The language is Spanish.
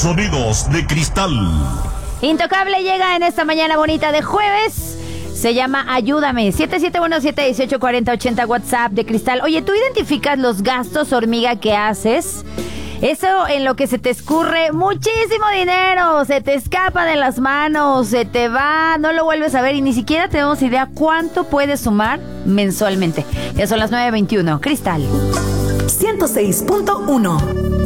Sonidos de Cristal. Intocable llega en esta mañana bonita de jueves. Se llama Ayúdame. 771-718-4080 WhatsApp de Cristal. Oye, ¿tú identificas los gastos hormiga que haces? Eso en lo que se te escurre muchísimo dinero, se te escapa de las manos, se te va, no lo vuelves a ver y ni siquiera tenemos idea cuánto puedes sumar mensualmente. Ya son las 9:21. Cristal 106.1